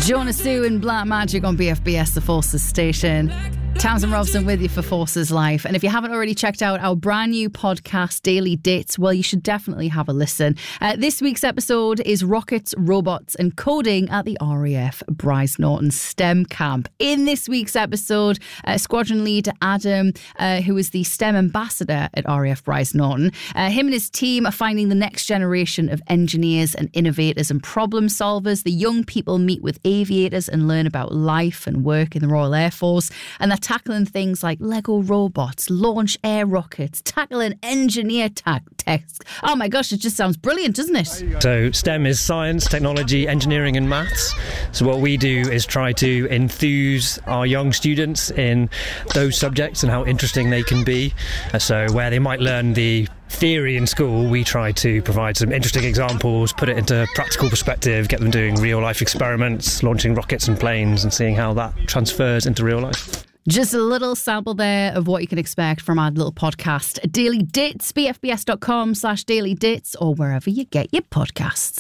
Jonas Sue and Black Magic on BFBS, the Forces station. Townsend Robson with you for Forces Life. And if you haven't already checked out our brand new podcast, Daily Dates, well, you should definitely have a listen. This week's episode is Rockets, Robots and Coding at the RAF Brize Norton STEM Camp. In this week's episode, Squadron Leader Adam, who is the STEM ambassador at RAF Brize Norton, him and his team are finding the next generation of engineers and innovators and problem solvers. The young people meet with aviators and learn about life and work in the Royal Air Force. And they're tackling things like Lego robots, launch air rockets, tackling engineer tasks. Oh my gosh, it just sounds brilliant, doesn't it? So STEM is science, technology, engineering and maths. So what we do is try to enthuse our young students in those subjects and how interesting they can be. So where they might learn the theory in school, we try to provide some interesting examples, put it into practical perspective, get them doing real life experiments, launching rockets and planes and seeing how that transfers into real life. Just a little sample there of what you can expect from our little podcast, Daily Dates, bfbs.com/Daily Dates, or wherever you get your podcasts.